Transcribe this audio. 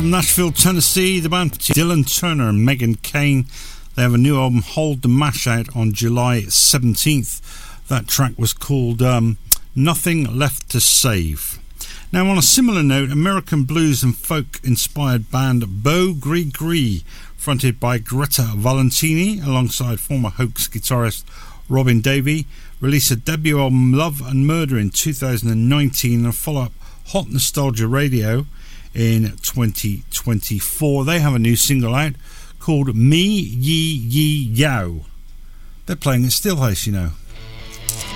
From Nashville, Tennessee, the band Dylan Turner and Megan Kane. They have a new album, Hold the Mash, out on July 17th. That track was called Nothing Left to Save. Now, on a similar note, American blues and folk-inspired band Beau Gris Gris, fronted by Greta Valentini, alongside former Hoax guitarist Robin Davey, released a debut album, Love and Murder, in 2019, and a follow-up, Hot Nostalgia Radio, in 2024. They have a new single out called Me Ye Ye Yow. They're playing at Stillhouse, you know.